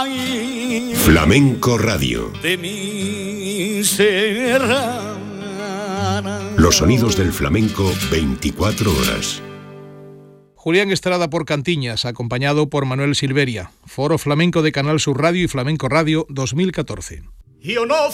raíz Flamenco Radio. de mi serrana. Los sonidos del flamenco 24 horas. Julián Estrada por Cantiñas, acompañado por Manuel Silveria. Foro Flamenco de Canal Sur Radio y Flamenco Radio 2014. Yo no